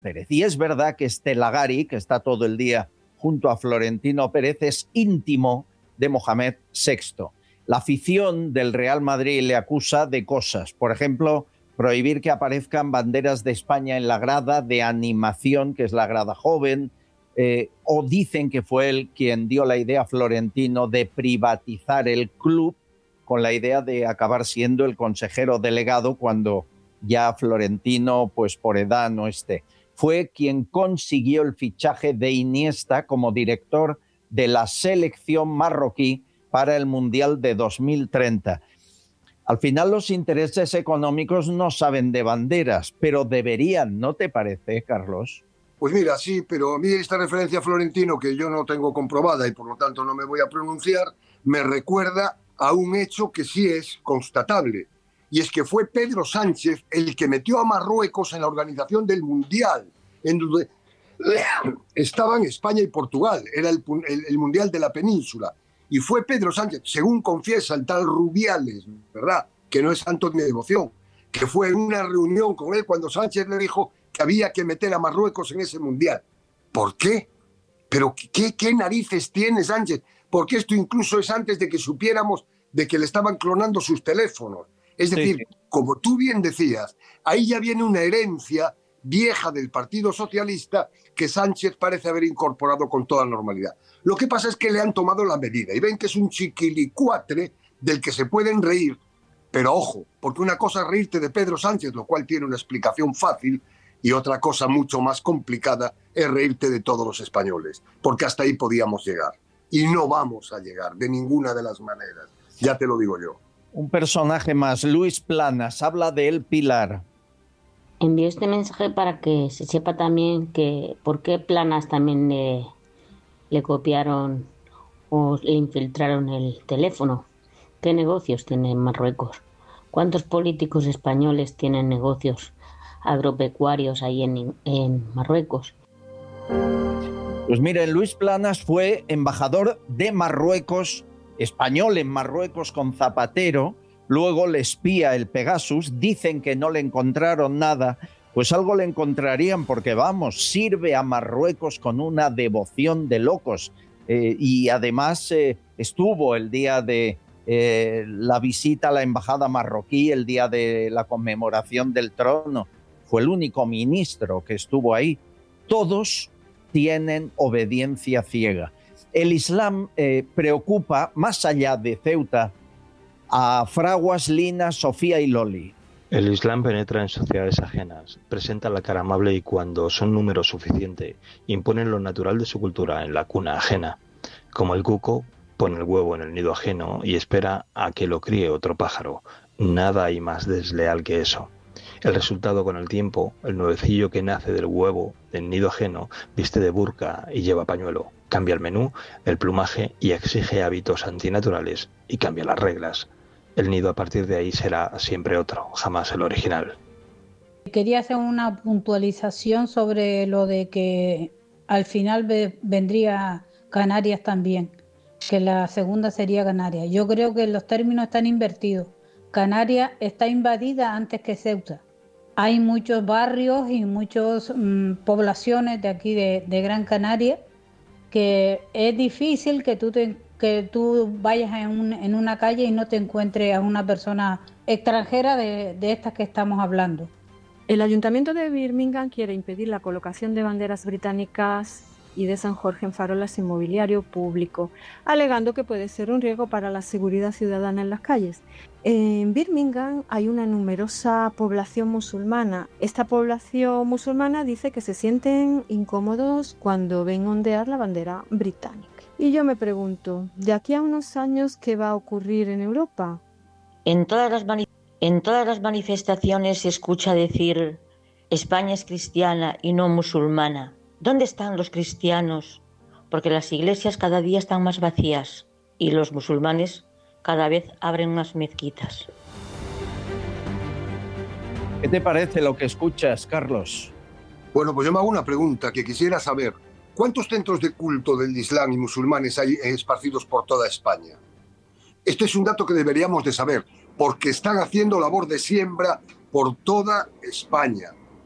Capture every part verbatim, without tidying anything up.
Pérez. Y es verdad que este Lagari, que está todo el día junto a Florentino Pérez, es íntimo de Mohamed sexto. La afición del Real Madrid le acusa de cosas, por ejemplo, prohibir que aparezcan banderas de España en la grada de animación, que es la grada joven, eh, o dicen que fue él quien dio la idea a Florentino de privatizar el club con la idea de acabar siendo el consejero delegado cuando ya Florentino, pues por edad, no esté. Fue quien consiguió el fichaje de Iniesta como director de la selección marroquí para el Mundial de dos mil treinta. Al final los intereses económicos no saben de banderas, pero deberían, ¿no te parece, Carlos? Pues mira, sí, pero a mí esta referencia a Florentino, que yo no tengo comprobada y por lo tanto no me voy a pronunciar, me recuerda a un hecho que sí es constatable. Y es que fue Pedro Sánchez el que metió a Marruecos en la organización del Mundial, en donde estaban España y Portugal, era el, el, el Mundial de la Península. Y fue Pedro Sánchez, según confiesa el tal Rubiales, ¿verdad?, que no es santo de mi devoción, que fue en una reunión con él cuando Sánchez le dijo que había que meter a Marruecos en ese Mundial. ¿Por qué? ¿Pero qué, qué narices tiene Sánchez? Porque esto incluso es antes de que supiéramos de que le estaban clonando sus teléfonos. Es decir, sí, sí. Como tú bien decías, ahí ya viene una herencia vieja del Partido Socialista que Sánchez parece haber incorporado con toda normalidad. Lo que pasa es que le han tomado la medida y ven que es un chiquilicuatre del que se pueden reír, pero ojo, porque una cosa es reírte de Pedro Sánchez, lo cual tiene una explicación fácil, y otra cosa mucho más complicada es reírte de todos los españoles, porque hasta ahí podíamos llegar. Y no vamos a llegar de ninguna de las maneras, ya te lo digo yo. Un personaje más, Luis Planas, habla de él Pilar. Envío este mensaje para que se sepa también que por qué Planas también le, le copiaron o le infiltraron el teléfono. ¿Qué negocios tiene Marruecos? ¿Cuántos políticos españoles tienen negocios agropecuarios ahí en, en Marruecos? Pues miren, Luis Planas fue embajador de Marruecos, español en Marruecos con Zapatero, luego le espía el Pegasus, dicen que no le encontraron nada, pues algo le encontrarían porque, vamos, sirve a Marruecos con una devoción de locos. Eh, y además eh, estuvo el día de eh, la visita a la embajada marroquí, el día de la conmemoración del trono, fue el único ministro que estuvo ahí. Todos tienen obediencia ciega. El Islam eh, preocupa, más allá de Ceuta, a Fraguas, Lina, Sofía y Loli. El Islam penetra en sociedades ajenas, presenta la cara amable y cuando son número suficiente, imponen lo natural de su cultura en la cuna ajena. Como el cuco, pone el huevo en el nido ajeno y espera a que lo críe otro pájaro. Nada hay más desleal que eso. El resultado con el tiempo, el nuevecillo que nace del huevo, del nido ajeno, viste de burka y lleva pañuelo, cambia el menú, el plumaje y exige hábitos antinaturales y cambia las reglas. El nido a partir de ahí será siempre otro, jamás el original. Quería hacer una puntualización sobre lo de que al final vendría Canarias también, que la segunda sería Canarias. Yo creo que los términos están invertidos. Canarias está invadida antes que Ceuta. Hay muchos barrios y muchas mmm, poblaciones de aquí de, de Gran Canaria que es difícil que tú, te, que tú vayas en, un, en una calle y no te encuentres a una persona extranjera de, de estas que estamos hablando. El Ayuntamiento de Birmingham quiere impedir la colocación de banderas británicas y de San Jorge en farolas y mobiliario público, alegando que puede ser un riesgo para la seguridad ciudadana en las calles. En Birmingham hay una numerosa población musulmana. Esta población musulmana dice que se sienten incómodos cuando ven ondear la bandera británica. Y yo me pregunto, ¿de aquí a unos años qué va a ocurrir en Europa? En todas las, mani- en todas las manifestaciones se escucha decir España es cristiana y no musulmana. ¿Dónde están los cristianos? Porque las iglesias cada día están más vacías y los musulmanes cada vez abren más mezquitas. ¿Qué te parece lo que escuchas, Carlos? Bueno, pues yo me hago una pregunta que quisiera saber. ¿Cuántos centros de culto del Islam y musulmanes hay esparcidos por toda España? Este es un dato que deberíamos de saber, porque están haciendo labor de siembra por toda España.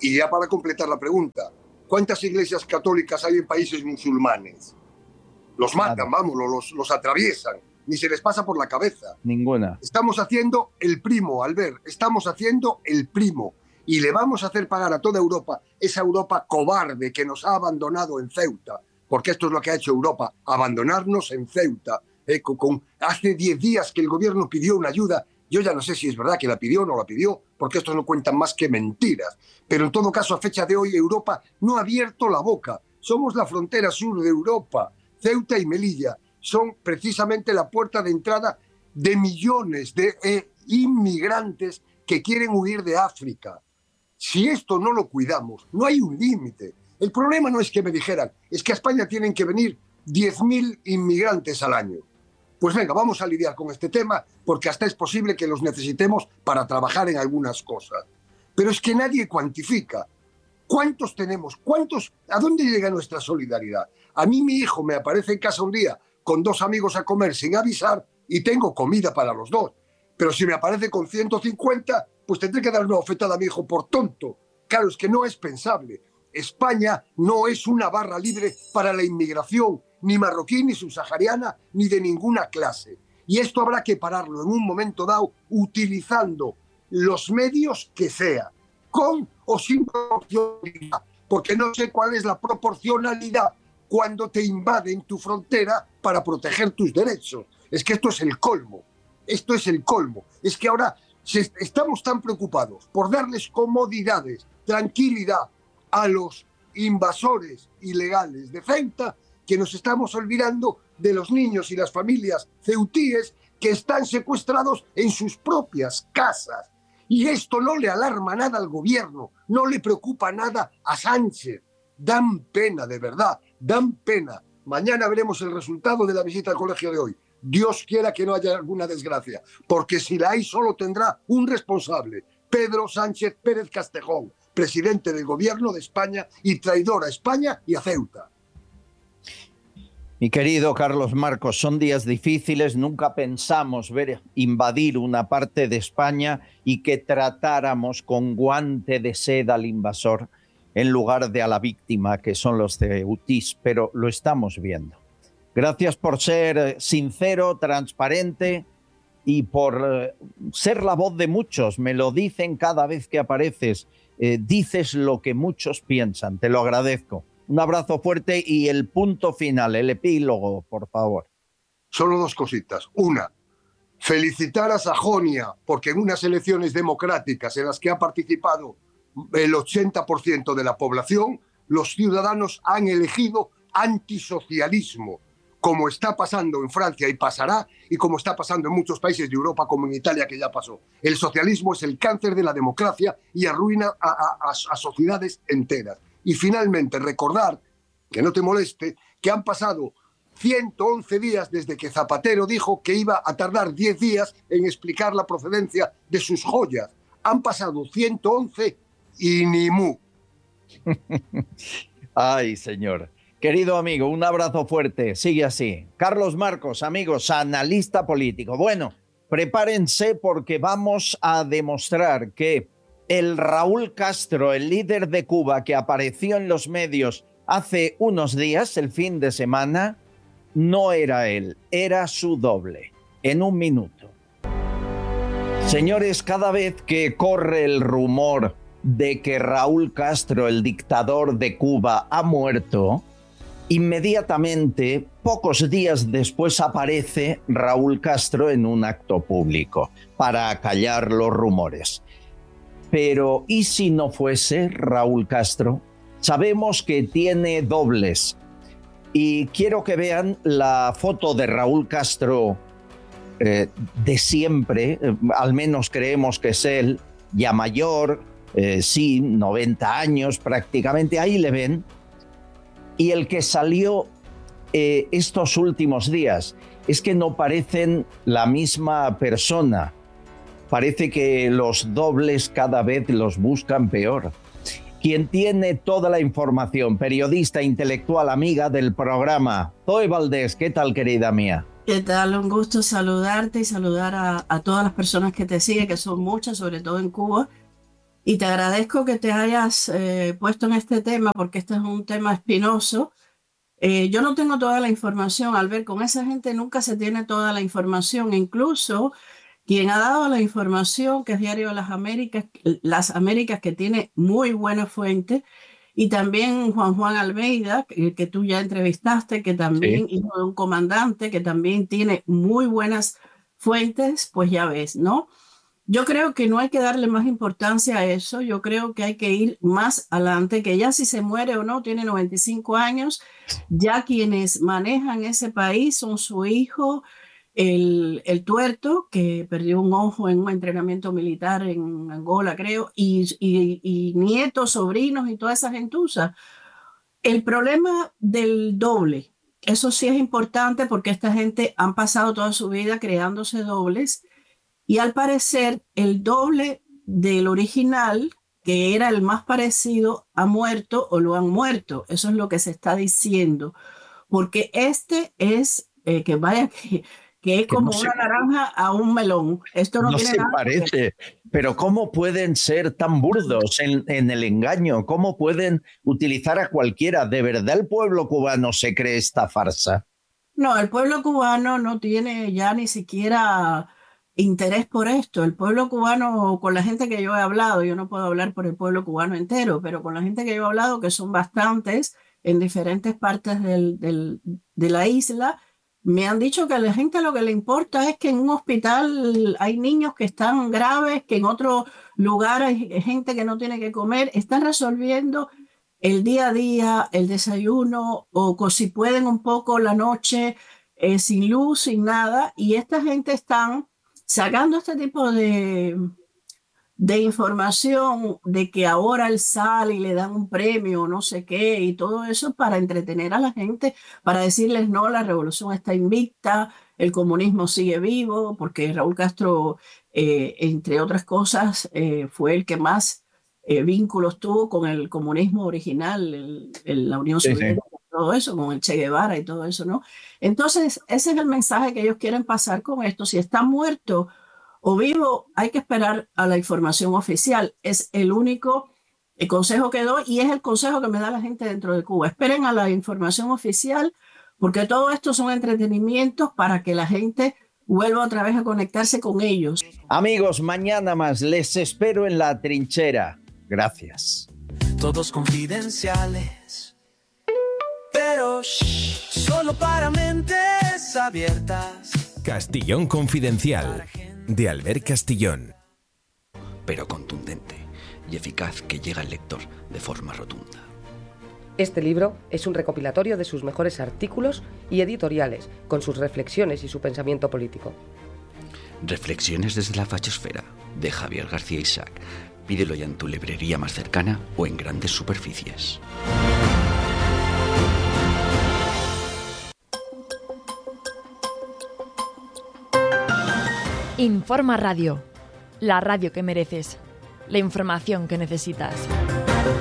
Y ya para completar la pregunta, ¿cuántas iglesias católicas hay en países musulmanes? Los matan, vamos, los, los atraviesan, ni se les pasa por la cabeza. Ninguna. Estamos haciendo el primo, Albert, estamos haciendo el primo. Y le vamos a hacer pagar a toda Europa, esa Europa cobarde que nos ha abandonado en Ceuta, porque esto es lo que ha hecho Europa, abandonarnos en Ceuta. Eh, con, con, hace diez días que el gobierno pidió una ayuda, yo ya no sé si es verdad que la pidió o no la pidió, porque estos no cuentan más que mentiras. Pero en todo caso, a fecha de hoy, Europa no ha abierto la boca. Somos la frontera sur de Europa. Ceuta y Melilla son precisamente la puerta de entrada de millones de eh, inmigrantes que quieren huir de África. Si esto no lo cuidamos, no hay un límite. El problema no es que me dijeran, es que a España tienen que venir diez mil inmigrantes al año. Pues venga, vamos a lidiar con este tema, porque hasta es posible que los necesitemos para trabajar en algunas cosas. Pero es que nadie cuantifica. ¿Cuántos tenemos? ¿Cuántos? ¿A dónde llega nuestra solidaridad? A mí mi hijo me aparece en casa un día con dos amigos a comer sin avisar y tengo comida para los dos. Pero si me aparece con ciento cincuenta, pues tendré que dar una bofetada a mi hijo por tonto. Claro, es que no es pensable. España no es una barra libre para la inmigración, ni marroquí, ni subsahariana, ni de ninguna clase. Y esto habrá que pararlo en un momento dado utilizando los medios que sea, con o sin proporcionalidad, porque no sé cuál es la proporcionalidad cuando te invaden tu frontera para proteger tus derechos. Es que esto es el colmo, esto es el colmo. Es que ahora estamos tan preocupados por darles comodidades, tranquilidad a los invasores ilegales de Ceuta, que nos estamos olvidando de los niños y las familias ceutíes que están secuestrados en sus propias casas. Y esto no le alarma nada al gobierno, no le preocupa nada a Sánchez. Dan pena, de verdad, dan pena. Mañana veremos el resultado de la visita al colegio de hoy. Dios quiera que no haya alguna desgracia, porque si la hay solo tendrá un responsable, Pedro Sánchez Pérez Castejón, presidente del gobierno de España y traidor a España y a Ceuta. Mi querido Carlos Marcos, son días difíciles, nunca pensamos ver invadir una parte de España y que tratáramos con guante de seda al invasor en lugar de a la víctima, que son los ceutís, pero lo estamos viendo. Gracias por ser sincero, transparente y por ser la voz de muchos. Me lo dicen cada vez que apareces, eh, dices lo que muchos piensan, te lo agradezco. Un abrazo fuerte y el punto final, el epílogo, por favor. Solo dos cositas. Una, felicitar a Sajonia, porque en unas elecciones democráticas en las que ha participado el ochenta por ciento de la población, los ciudadanos han elegido antisocialismo, como está pasando en Francia y pasará, y como está pasando en muchos países de Europa, como en Italia, que ya pasó. El socialismo es el cáncer de la democracia y arruina a, a, a sociedades enteras. Y finalmente, recordar, que no te moleste, que han pasado ciento once días desde que Zapatero dijo que iba a tardar diez días en explicar la procedencia de sus joyas. Han pasado ciento once y ni mu. Ay, señor. Querido amigo, un abrazo fuerte. Sigue así. Carlos Marcos, amigos, analista político. Bueno, prepárense porque vamos a demostrar que el Raúl Castro, el líder de Cuba que apareció en los medios hace unos días, el fin de semana, no era él, era su doble. En un minuto. Señores, cada vez que corre el rumor de que Raúl Castro, el dictador de Cuba, ha muerto, inmediatamente, pocos días después, aparece Raúl Castro en un acto público para acallar los rumores. Pero, ¿y si no fuese Raúl Castro? Sabemos que tiene dobles. Y quiero que vean la foto de Raúl Castro eh, de siempre, eh, al menos creemos que es él, ya mayor, eh, sí, noventa años prácticamente, ahí le ven. Y el que salió eh, estos últimos días es que no parecen la misma persona. Parece que los dobles cada vez los buscan peor. Quien tiene toda la información, periodista, intelectual, amiga del programa, Zoe Valdés. ¿Qué tal, querida mía? ¿Qué tal? Un gusto saludarte y saludar a, a todas las personas que te siguen, que son muchas, sobre todo en Cuba. y te agradezco que te hayas eh, puesto en este tema, porque este es un tema espinoso. Eh, yo no tengo toda la información, Albert, con esa gente nunca se tiene toda la información, incluso quien ha dado la información, que es Diario de las Américas, las Américas, que tiene muy buena fuente, y también Juan Juan Almeida, que, que tú ya entrevistaste, que también, sí, hijo de un comandante, que también tiene muy buenas fuentes, pues ya ves, ¿no? Yo creo que no hay que darle más importancia a eso, yo creo que hay que ir más adelante, que ya si se muere o no, tiene noventa y cinco años, ya quienes manejan ese país son su hijo, el, el tuerto, que perdió un ojo en un entrenamiento militar en Angola, creo, y, y, y nietos, sobrinos y toda esa gentuza. El problema del doble, eso sí es importante porque esta gente han pasado toda su vida creándose dobles, y al parecer el doble del original, que era el más parecido, ha muerto o lo han muerto. Eso es lo que se está diciendo. Porque este es, eh, que vaya, que, que es Que como no una se, naranja a un melón. Esto no, no tiene se nada que ver. parece, pero ¿cómo pueden ser tan burdos en, en el engaño? ¿Cómo pueden utilizar a cualquiera? ¿De verdad el pueblo cubano se cree esta farsa? No, el pueblo cubano no tiene ya ni siquiera interés por esto. El pueblo cubano, con la gente que yo he hablado, yo no puedo hablar por el pueblo cubano entero, pero con la gente que yo he hablado, que son bastantes en diferentes partes del, del, de la isla, me han dicho que a la gente lo que le importa es que en un hospital hay niños que están graves, que en otro lugar hay gente que no tiene que comer. Están resolviendo el día a día, el desayuno, o si pueden un poco la noche, eh, sin luz, sin nada, y esta gente están sacando este tipo de, de información de que ahora él sale y le dan un premio, no sé qué, y todo eso para entretener a la gente, para decirles no, la revolución está invicta, el comunismo sigue vivo, porque Raúl Castro, eh, entre otras cosas, eh, fue el que más eh, vínculos tuvo con el comunismo original, el, el, la Unión Sí, Soviética, sí. todo eso, con el Che Guevara y todo eso, ¿no? Entonces, ese es el mensaje que ellos quieren pasar con esto. Si está muerto o vivo, hay que esperar a la información oficial. Es el único el consejo que doy y es el consejo que me da la gente dentro de Cuba. Esperen a la información oficial, porque todo esto son entretenimientos para que la gente vuelva otra vez a conectarse con ellos. Amigos, mañana más. Les espero en la trinchera. Gracias. Todos confidenciales, pero shh, solo para mentes abiertas. Castillón Confidencial, de Albert Castillón. Pero contundente y eficaz, que llega al lector de forma rotunda. Este libro es un recopilatorio de sus mejores artículos y editoriales, con sus reflexiones y su pensamiento político. Reflexiones desde la fachosfera, de Javier García Isaac. Pídelo ya en tu librería más cercana o en grandes superficies. Informa Radio, la radio que mereces, la información que necesitas.